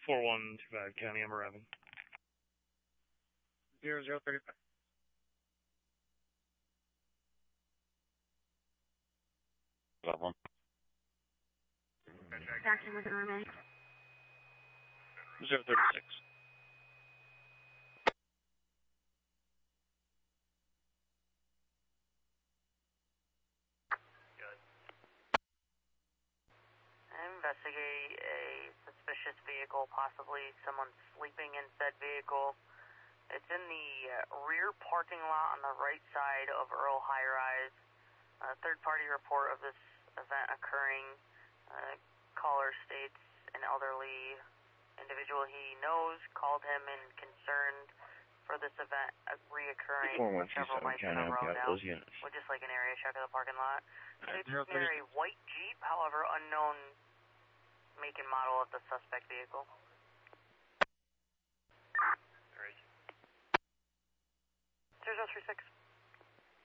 4125, County, I'm arriving. 0035. Level 1. Jackson with an roommate. 036. Investigate a suspicious vehicle, possibly someone sleeping in said vehicle. It's in the rear parking lot on the right side of Earl High Rise. Third-party report of this event occurring. Caller states an elderly individual he knows called him in concerned for this event reoccurring several nights in a row now. Would just like an area check of the parking lot. It's near a white Jeep, however unknown make and model of the suspect vehicle. 0036.